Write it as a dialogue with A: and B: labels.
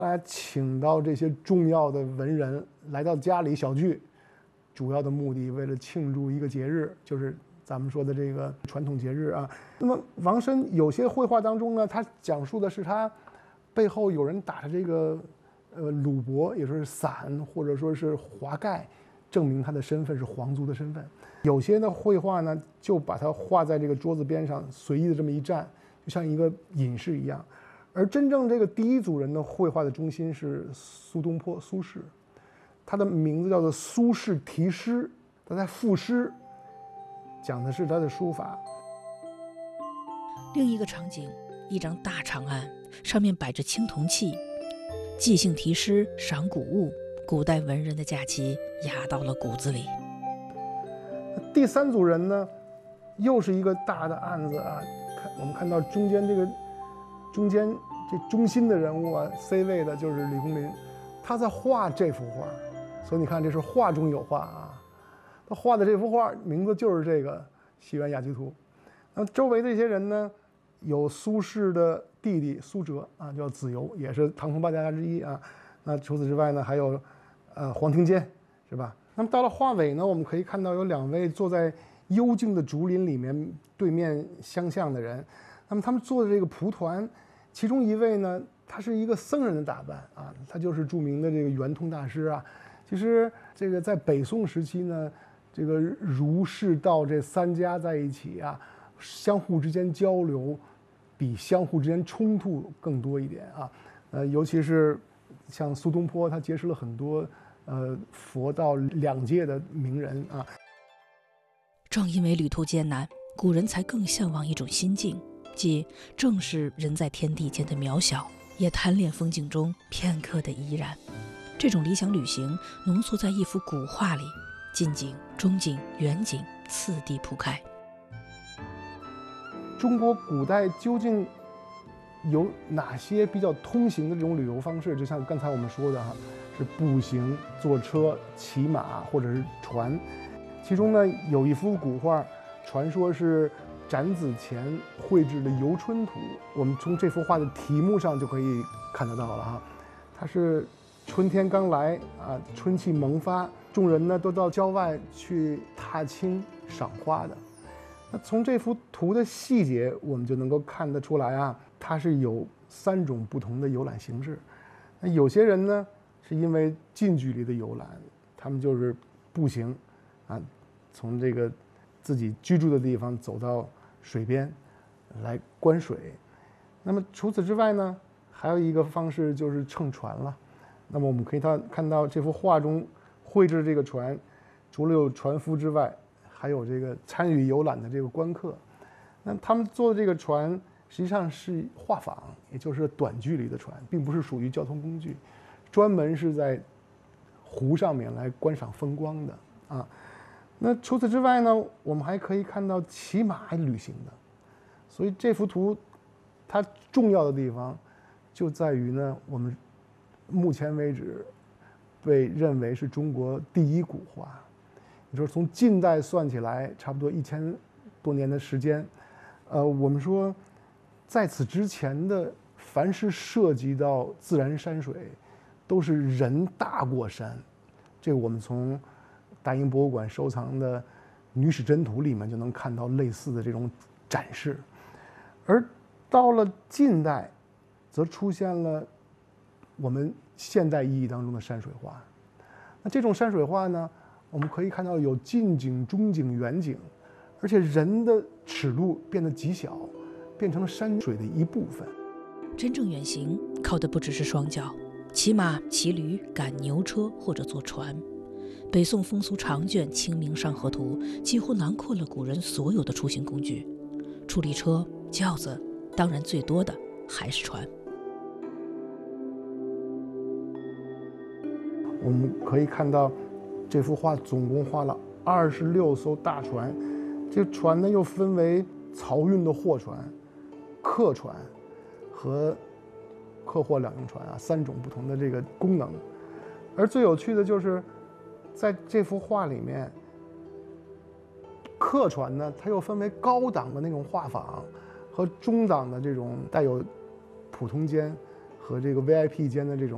A: 大家请到这些重要的文人来到家里小聚，主要的目的为了庆祝一个节日，就是咱们说的这个传统节日啊。那么王申有些绘画当中呢，他讲述的是他背后有人打着这个鲁帛，也就是伞或者说是华盖，证明他的身份是皇族的身份。有些的绘画呢，就把它画在这个桌子边上，随意的这么一站，就像一个隐士一样。而真正这个第一组人的绘画的中心是苏东坡，苏轼，他的名字叫做苏轼题诗，他在赋诗，讲的是他的书法。
B: 另一个场景，一张大长案，上面摆着青铜器，即兴题诗，赏古物，古代文人的假期压到了骨子里。
A: 第三组人呢，又是一个大的案子啊，我们看到中间这中心的人物啊 ，C 位的就是李公麟，他在画这幅画，所以你看这是画中有画啊。他画的这幅画名字就是这个《西园雅集图》。那周围的这些人呢，有苏轼的弟弟苏辙啊，叫子由，也是唐宋八大家之一啊。那除此之外呢，还有黄庭坚，是吧？那么到了画尾呢，我们可以看到有两位坐在幽静的竹林里面对面相向的人。那么他们做的这个蒲团，其中一位呢，他是一个僧人的打扮啊，他就是著名的这个圆通大师啊。其实这个在北宋时期呢，这个儒释道这三家在一起啊，相互之间交流比相互之间冲突更多一点啊。尤其是像苏东坡，他结识了很多佛道两界的名人啊。
B: 正因为旅途艰难，古人才更向往一种心境，即正视人在天地间的渺小，也贪恋风景中片刻的怡然。这种理想旅行浓缩在一幅古画里，近景、中景、远景次第铺开。
A: 中国古代究竟有哪些比较通行的这种旅游方式？就像刚才我们说的哈，是步行、坐车、骑马或者是船。其中呢，有一幅古画，传说是展子虔绘制的《游春图》。我们从这幅画的题目上就可以看得到了哈，它是春天刚来啊，春气萌发，众人呢都到郊外去踏青赏花的。那从这幅图的细节，我们就能够看得出来啊，它是有3种不同的游览形式。那有些人呢，是因为近距离的游览，他们就是步行啊，从这个自己居住的地方走到水边来观水。那么除此之外呢，还有一个方式就是乘船了。那么我们可以看到这幅画中绘制这个船，除了有船夫之外，还有这个参与游览的这个观客。那他们坐的这个船实际上是画舫，也就是短距离的船，并不是属于交通工具，专门是在湖上面来观赏风光的啊。那除此之外呢，我们还可以看到骑马旅行的。所以这幅图它重要的地方就在于呢，我们目前为止被认为是中国第一古画。你说从近代算起来，差不多1000多年的时间，我们说在此之前的凡是涉及到自然山水，都是人大过山。这个我们从大英博物馆收藏的《女史箴图》里面就能看到类似的这种展示。而到了近代，则出现了我们现代意义当中的山水画。那这种山水画呢，我们可以看到有近景、中景、远景，而且人的尺度变得极小，变成了山水的一部分。
B: 真正远行靠的不只是双脚，骑马、骑驴、赶牛车或者坐船。北宋风俗长卷《清明上河图》几乎囊括了古人所有的出行工具，处理车、轿子，当然最多的还是船。
A: 我们可以看到这幅画总共画了26艘大船，这个船呢又分为漕运的货船、客船和客货两用船啊，3种不同的这个功能。而最有趣的就是在这幅画里面，客船呢它又分为高档的那种画舫和中档的这种带有普通间和这个 VIP 间的这种